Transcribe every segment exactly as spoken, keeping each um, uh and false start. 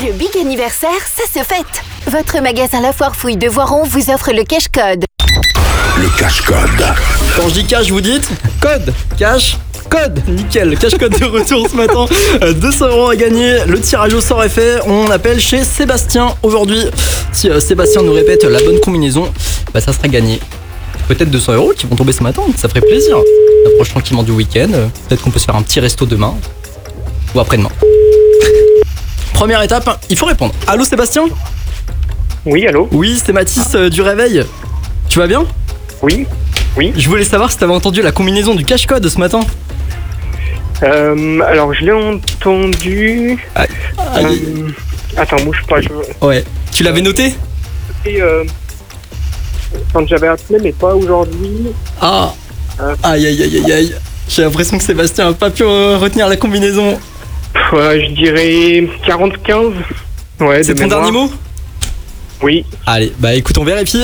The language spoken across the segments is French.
Le big anniversaire, ça se fête. Votre magasin La Foire Fouille de Voiron vous offre le cash code. Le cash code. Quand je dis cash, vous dites code. Cash. Code, nickel, cash code de retour ce matin, euh, deux cents euros à gagner, le tirage au sort est fait, on appelle chez Sébastien aujourd'hui. Si euh, Sébastien nous répète la bonne combinaison, bah ça sera gagné. Peut-être deux cents euros qui vont tomber ce matin, ça ferait plaisir. On approche tranquillement du week-end, euh, peut-être qu'on peut se faire un petit resto demain ou après-demain. Première étape, il faut répondre. Allô Sébastien ? Oui, allô ? Oui, c'est Mathis euh, du Réveil. Tu vas bien ? Oui, oui. Je voulais savoir si t'avais entendu la combinaison du cash code ce matin. Euh, alors, je l'ai entendu. Aïe. Aïe. Euh, attends, bouge pas. Je... Ouais. Tu l'avais noté ? Et, euh, quand j'avais appelé, mais pas aujourd'hui. Ah. Euh. Aïe aïe aïe aïe aïe. J'ai l'impression que Sébastien a pas pu euh, retenir la combinaison. Pff, ouais, je dirais quarante quinze. Ouais, C'est de ton mémoire. dernier mot ? Oui. Allez, bah écoute, on vérifie.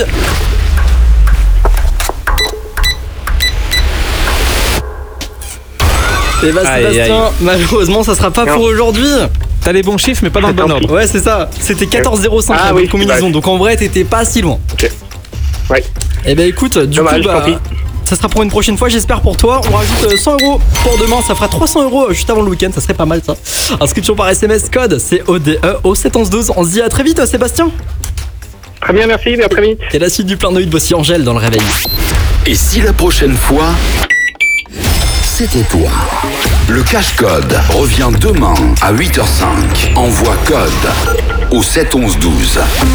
Et bah Aïe, Sébastien, aïe. malheureusement ça sera pas Non. pour aujourd'hui. T'as les bons chiffres mais pas dans le bon Tant ordre. Ouais c'est ça, c'était quatorze zéro cinq Ah la oui, bonne combinaison, dommage. donc en vrai t'étais pas si loin. Ok. Ouais. Et bah écoute, du Dommage, coup bah, tant pis. ça sera pour une prochaine fois, j'espère pour toi. On rajoute euh, cent euros pour demain, ça fera trois cents euros juste avant le week-end, ça serait pas mal ça. Inscription par S M S, code c'est O D E au sept onze douze. On se dit à très vite Sébastien. Très bien, merci. À très vite. Et la suite du plein d'œil de voici Angèle dans le réveil. Et si la prochaine fois, c'était toi? Le cash code revient demain à huit heures cinq. Envoie code au sept onze douze.